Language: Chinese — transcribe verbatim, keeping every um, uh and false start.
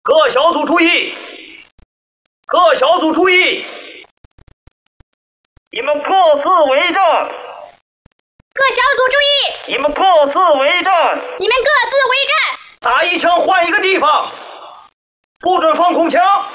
各小组注意！各小组注意！你们各自为战！ 各小组注意！ 你们各自为战！ 你们各自为战！ 打一枪换一个地方，不准放空枪！